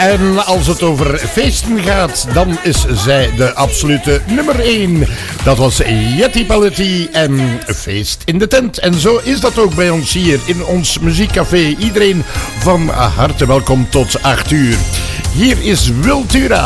En als het over feesten gaat, dan is zij de absolute nummer 1. Dat was Yeti Paletti en Feest in de Tent. En zo is dat ook bij ons hier in ons muziekcafé. Iedereen van harte welkom tot 8 uur. Hier is Wiltura.